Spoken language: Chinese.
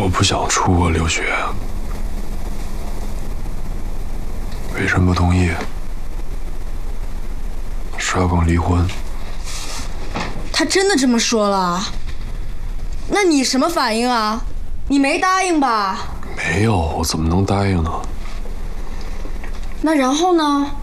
不想出国留学，为什么不同意？是要跟我离婚？ 他真的这么说了？那你什么反应啊？你没答应吧？ 没有，我怎么能答应呢？ 那然后呢？